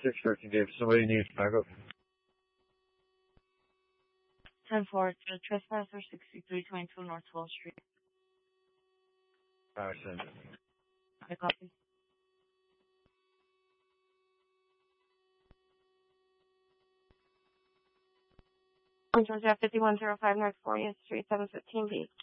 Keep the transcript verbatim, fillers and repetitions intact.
six thirteen, Dave. Somebody needs backup. ten four, the trespasser, sixty-three twenty-two North twelfth Street. Alright, send it. I copy. Georgia fifty-one oh five North fortieth Street, seven fifteen B.